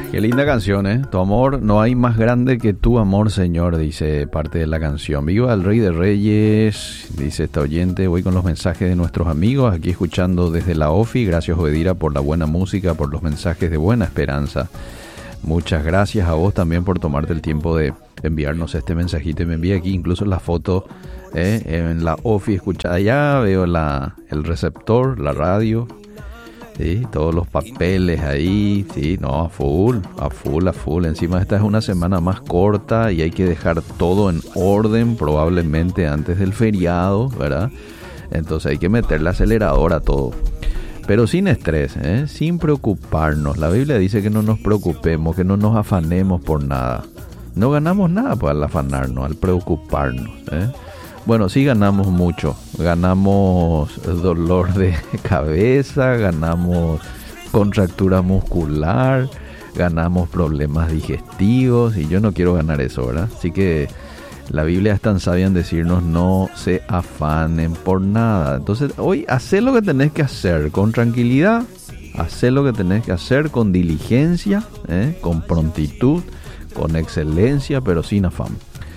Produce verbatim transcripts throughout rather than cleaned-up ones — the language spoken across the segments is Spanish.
Qué linda canción, ¿eh? Tu amor, no hay más grande que tu amor, Señor, dice parte de la canción. Viva el Rey de Reyes, dice esta oyente. Voy con los mensajes de nuestros amigos, aquí escuchando desde la OFI. Gracias, Obedira, por la buena música, por los mensajes de buena esperanza. Muchas gracias a vos también por tomarte el tiempo de enviarnos este mensajito. Y me envía aquí incluso la foto eh, en la OFI. Escucha, allá veo la, el receptor, la radio. Sí, todos los papeles ahí, sí, no, a full, a full, a full. Encima esta es una semana más corta y hay que dejar todo en orden probablemente antes del feriado, ¿verdad? Entonces hay que meter la aceleradora a todo. Pero sin estrés, ¿eh? Sin preocuparnos. La Biblia dice que no nos preocupemos, que no nos afanemos por nada. No ganamos nada pues, al afanarnos, al preocuparnos, ¿eh? Bueno, sí ganamos mucho, ganamos dolor de cabeza, ganamos contractura muscular, ganamos problemas digestivos y yo no quiero ganar eso, ¿verdad? Así que la Biblia es tan sabia en decirnos no se afanen por nada. Entonces hoy hacé lo que tenés que hacer con tranquilidad, hacé lo que tenés que hacer con diligencia, ¿eh? Con prontitud, con excelencia, pero sin afán.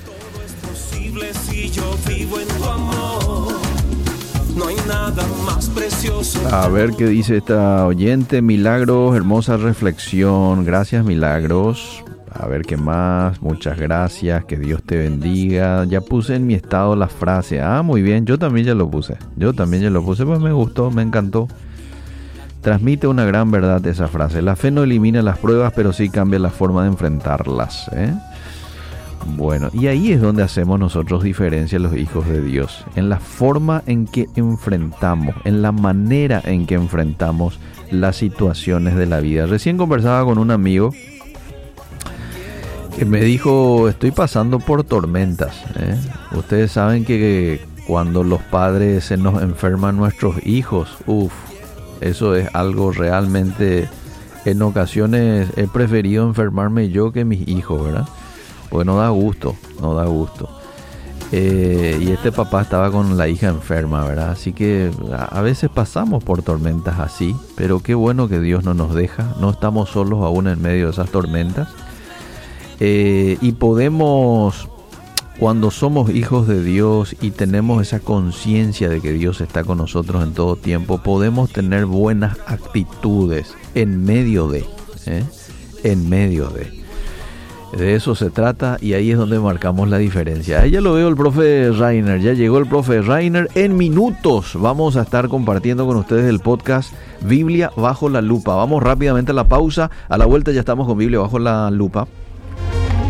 Si yo vivo en tu amor, no hay nada más precioso. A ver qué dice esta oyente. Milagros, hermosa reflexión. Gracias, Milagros. A ver qué más. Muchas gracias. Que Dios te bendiga. Ya puse en mi estado la frase. Ah, muy bien. Yo también ya lo puse. Yo también ya lo puse. Pues me gustó, me encantó. Transmite una gran verdad esa frase. La fe no elimina las pruebas, pero sí cambia la forma de enfrentarlas, ¿eh? Bueno, y ahí es donde hacemos nosotros diferencia los hijos de Dios, en la forma en que enfrentamos, en la manera en que enfrentamos las situaciones de la vida. Recién conversaba con un amigo que me dijo, estoy pasando por tormentas, ¿eh? Ustedes saben que cuando los padres se nos enferman nuestros hijos, uff, eso es algo realmente, en ocasiones he preferido enfermarme yo que mis hijos, ¿verdad? Porque no da gusto, no da gusto. Eh, y este papá estaba con la hija enferma, ¿verdad? Así que a, a veces pasamos por tormentas así, pero qué bueno que Dios no nos deja. No estamos solos aún en medio de esas tormentas. Eh, y podemos, cuando somos hijos de Dios y tenemos esa conciencia de que Dios está con nosotros en todo tiempo, podemos tener buenas actitudes en medio de, ¿eh? En medio de. De eso se trata y ahí es donde marcamos la diferencia. Ahí ya lo veo el profe Rainer, ya llegó el profe Rainer. En minutos vamos a estar compartiendo con ustedes el podcast Biblia bajo la lupa. Vamos rápidamente a la pausa, a la vuelta ya estamos con Biblia bajo la lupa.